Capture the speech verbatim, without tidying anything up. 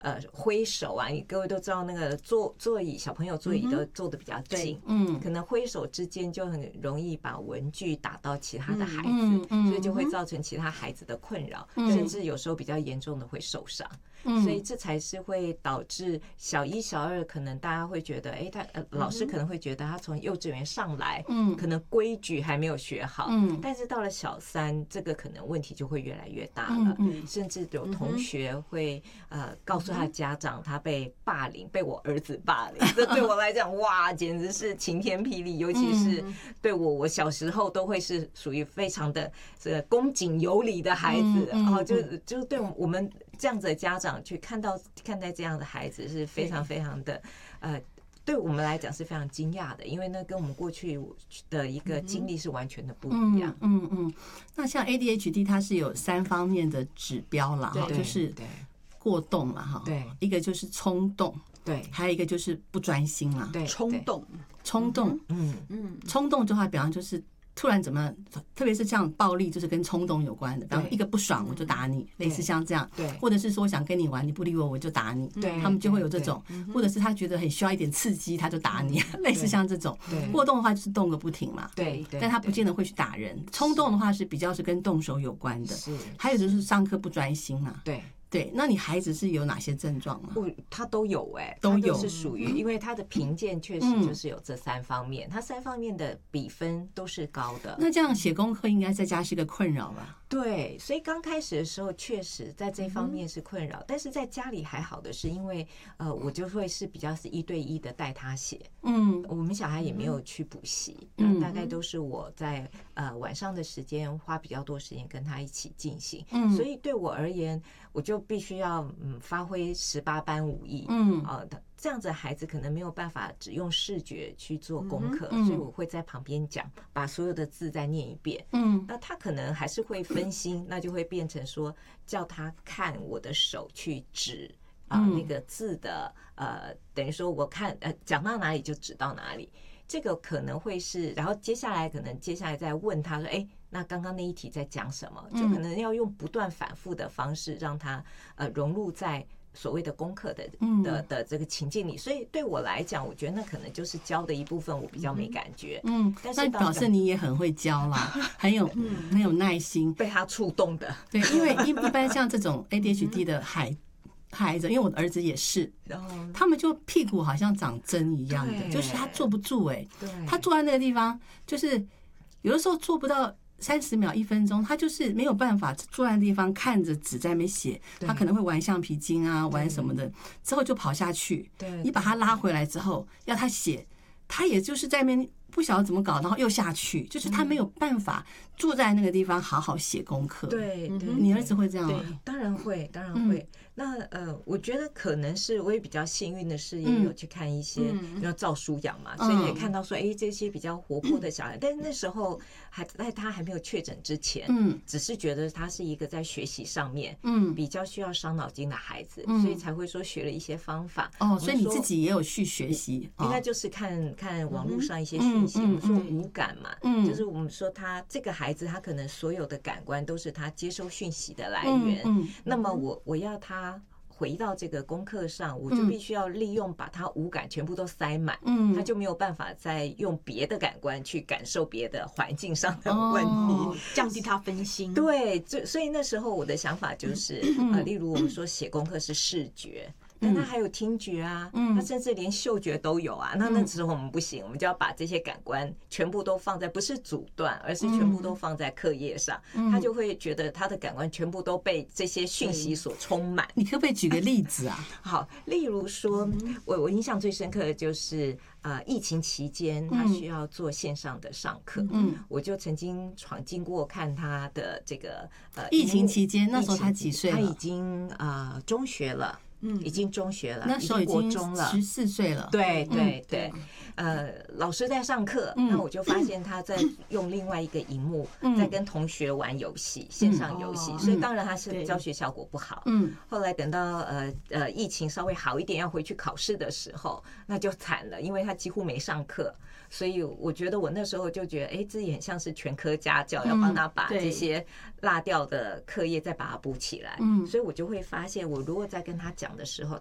呃，挥手啊，你各位都知道，那个座座椅，小朋友座椅都坐得比较近，嗯，可能挥手之间就很容易把文具打到其他的孩子，嗯嗯、所以就会造成其他孩子的困扰，嗯、甚至有时候比较严重的会受伤。嗯、所以这才是会导致小一、小二可能大家会觉得，哎，他呃老师可能会觉得他从幼稚园上来，嗯，可能规矩还没有学好，嗯，但是到了小三，这个可能问题就会越来越大了，嗯，甚至有同学会呃告诉他的家长他被霸凌，被我儿子霸凌，这对我来讲哇简直是晴天霹雳，尤其是对我我小时候都会是属于非常的这个恭谨有礼的孩子，然后就就对我们这样子的家长去看到看待这样的孩子是非常非常的呃对我们来讲是非常惊讶的，因为那跟我们过去的一个经历是完全的不一样。 嗯 嗯, 嗯，那像 A D H D 它是有三方面的指标啦，哈，就是过动了哈，对，一个就是冲动，对，还有一个就是不专心啦， 对，冲动， 冲动，嗯嗯，冲动的话，比方就是突然怎么，特别是像暴力，就是跟冲动有关的，然后一个不爽我就打你，类似像这样，对，或者是说想跟你玩，你不理我我就打你，对，他们就会有这种，或者是他觉得很需要一点刺激，他就打你，类似像这种。过动的话就是动个不停嘛，对，但他不见得会去打人。冲动的话是比较是跟动手有关的，是，还有就是上课不专心嘛，对。对，那你孩子是有哪些症状吗？ 我他都有哎、欸， 都有是属于，因为他的评鉴确实就是有这三方面，他三方面的比分都是高的。 那这样写功课应该在家是个困扰吧？ 对，所以刚开始的时候确实在这方面是困扰，嗯、但是在家里还好的是，因为呃，我就会是比较是一对一的带他写，嗯，我们小孩也没有去补习，嗯，大概都是我在呃晚上的时间花比较多时间跟他一起进行，嗯，所以对我而言，我就必须要嗯发挥十八般武艺，嗯，啊、呃，这样子的孩子可能没有办法只用视觉去做功课，嗯、所以我会在旁边讲，把所有的字再念一遍，嗯，那他可能还是会分心，那就会变成说叫他看我的手去指啊、呃、那个字的呃，等于说我看呃讲到哪里就指到哪里，这个可能会是，然后接下来可能接下来再问他说，哎。那刚刚那一题在讲什么？就可能要用不断反复的方式，让他呃融入在所谓的功课的的的这个情境里。所以对我来讲，我觉得那可能就是教的一部分，我比较没感觉。嗯， 但是表示你也很会教啦，很有很有耐心， 被他触动的。 对，因为一一般像这种 A D H D 的孩孩子，因为我的儿子也是，他们就屁股好像长针一样的，就是他坐不住哎、欸，他坐在那个地方，就是有的时候做不到。三十秒一分钟，他就是没有办法坐在地方看着纸在那边写，他可能会玩橡皮筋啊，玩什么的，之后就跑下去。你把他拉回来之后，要他写，他也就是在那边不晓得怎么搞，然后又下去，就是他没有办法坐在那个地方好好写功课。 对， 你儿子会这样吗？ 当然会，当然会。那呃，我觉得可能是我也比较幸运的是，也有去看一些，因为照书养嘛，所以也看到说，哎，这些比较活泼的小孩，但是那时候还在他还没有确诊之前，嗯，只是觉得他是一个在学习上面，嗯，比较需要伤脑筋的孩子，所以才会说学了一些方法。 哦，所以你自己也有去学习， 应该就是看看网络上一些讯息，我们说五感嘛，嗯，就是我们说他这个孩子，他可能所有的感官都是他接收讯息的来源，嗯，那么我我要他。回到这个功课上，我就必须要利用把他五感全部都塞满，嗯，他就没有办法再用别的感官去感受别的环境上的问题， 哦、降低他分心。 对，所以那时候我的想法就是，嗯、呃，例如我们说写功课是视觉。但他还有听觉啊，他甚至连嗅觉都有啊。那那时候我们不行，我们就要把这些感官全部都放在，不是阻断，而是全部都放在课业上。他就会觉得他的感官全部都被这些讯息所充满。 你可不可以举个例子啊？ 好，例如说，我我印象最深刻的就是呃，疫情期间他需要做线上的上课，嗯，我就曾经闯进过看他的这个呃， 疫情期间那时候他几岁了？ 他已经啊、呃、中学了。嗯，已经中学了， 那时候已经十四岁了。 对对对，呃，老师在上课，那我就发现他在用另外一个荧幕在跟同学玩游戏，线上游戏，所以当然他是教学效果不好。嗯，后来等到呃呃疫情稍微好一点，要回去考试的时候，那就惨了，因为他几乎没上课。所以我觉得我那时候就觉得，哎，自己很像是全科家教，要帮他把这些落掉的课业再把它补起来。嗯，所以我就会发现，我如果在跟他讲讲的时候，